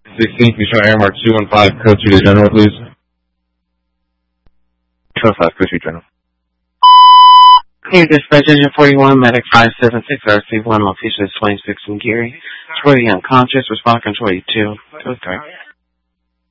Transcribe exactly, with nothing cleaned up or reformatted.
sixteen, can you show Airmark two one five, code two to General, please? two one five, code two General. Here, dispatch engine forty-one, medic five seven six, R C one, location is twenty-six in Geary. Troy unconscious, respond control two. Go start.